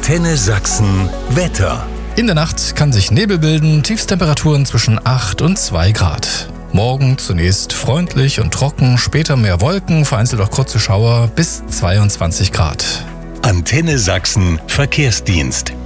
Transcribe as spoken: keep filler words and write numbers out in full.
Antenne Sachsen Wetter. In der Nacht kann sich Nebel bilden, Tiefstemperaturen zwischen acht und zwei Grad. Morgen zunächst freundlich und trocken, später mehr Wolken, vereinzelt auch kurze Schauer bis zweiundzwanzig Grad. Antenne Sachsen Verkehrsdienst.